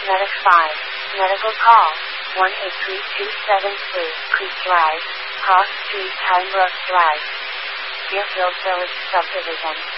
Medic 5. Medical call. 183273 Creek Drive, Cross Street, Pembroke Drive, Deerfield Village Subdivision.